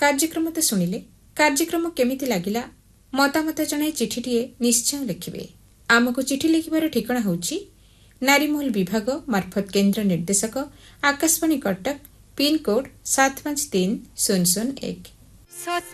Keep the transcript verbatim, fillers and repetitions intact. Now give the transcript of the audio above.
କାର୍ଯ୍ୟକ୍ରମ ତ ଶୁଣିଲେ କାର୍ଯ୍ୟକ୍ରମ କେମିତି ଲାଗିଲା ମତାମତ ଜଣାଇ ଚିଠିଟିଏ ନିଶ୍ଚୟ ଲେଖିବେ। ଆମକୁ ଚିଠି ଲେଖିବାର ଠିକଣା ହେଉଛି ନାରୀମହଲ ବିଭାଗ ମାର୍ଫତ କେନ୍ଦ୍ର ନିର୍ଦ୍ଦେଶକ ଆକାଶବାଣୀ କଟକ ପିନ୍କୋଡ୍ ସାତ ପାଞ୍ଚ ତିନି ଶୂନ ଶୂନ ଏକ।